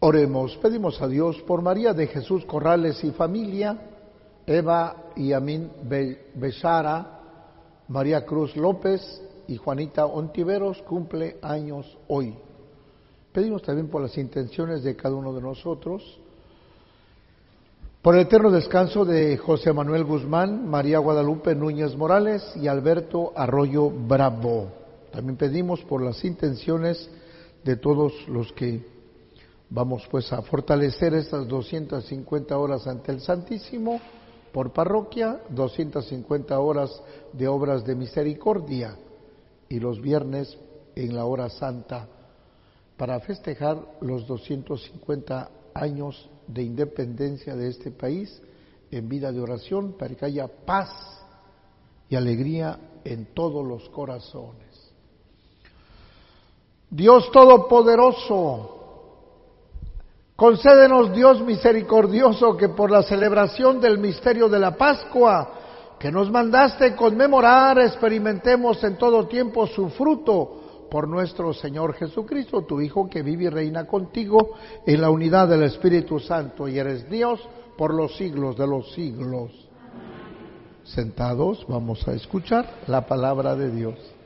Oremos, pedimos a Dios por María de Jesús Corrales y familia, Eva y Amin Bechara, María Cruz López y Juanita Ontiveros, cumple años hoy. Pedimos también por las intenciones de cada uno de nosotros, por el eterno descanso de José Manuel Guzmán, María Guadalupe Núñez Morales y Alberto Arroyo Bravo. También pedimos por las intenciones de todos los que vamos pues a fortalecer estas 250 horas ante el Santísimo por parroquia, 250 horas de obras de misericordia y los viernes en la hora santa para festejar los 250 años de independencia de este país en vida de oración para que haya paz y alegría en todos los corazones. Dios Todopoderoso, concédenos, Dios misericordioso, que por la celebración del misterio de la Pascua que nos mandaste conmemorar, experimentemos en todo tiempo su fruto por nuestro Señor Jesucristo, tu Hijo, que vive y reina contigo en la unidad del Espíritu Santo, y eres Dios por los siglos de los siglos. Sentados, vamos a escuchar la palabra de Dios.